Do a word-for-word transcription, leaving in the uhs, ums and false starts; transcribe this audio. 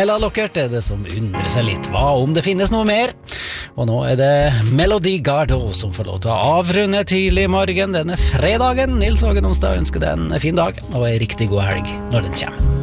Ella Lockert er det som undrer seg litt. Hva om det finnes noe mer? Og nå er det Melody Gardot som får lov til å avrunde tidlig i morgen denne fredagen. Nils Hågen Onsdag ønsker deg en fin dag og en riktig god helg når den kommer.